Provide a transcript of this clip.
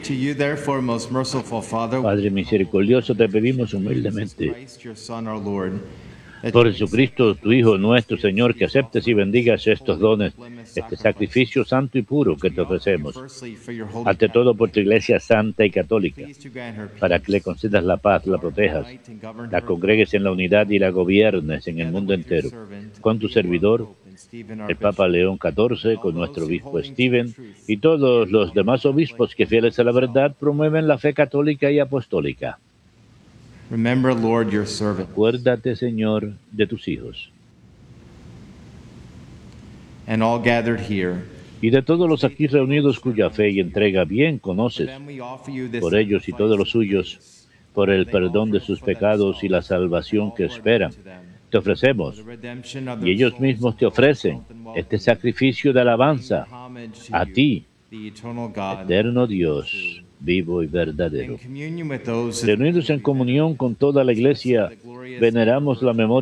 to you, therefore, most merciful Father, Padre misericordioso, te pedimos humildemente Christ, your Son, our Lord, that por you Jesucristo, tu Hijo nuestro Señor, que aceptes y bendigas estos dones, este sacrificio santo y puro que te ofrecemos. firstly for your holy Ante todo por tu Iglesia santa y católica, please to grant her para que le concedas la paz, la protejas, la congregues en la unidad y la gobiernes en el mundo entero. Con tu servidor, el Papa León XIV, con nuestro obispo Stephen y todos los demás obispos que fieles a la verdad promueven la fe católica y apostólica. Remember, Lord, your servant, Acuérdate, Señor, de tus hijos and all gathered here. y de todos los aquí reunidos cuya fe y entrega bien conoces, Then we offer you this por ellos y todos los suyos, por el perdón de sus pecados y la salvación que esperan. Te ofrecemos, y ellos mismos te ofrecen, este sacrificio de alabanza a ti, eterno Dios, vivo y verdadero. Reunidos en comunión con toda la Iglesia, veneramos la memoria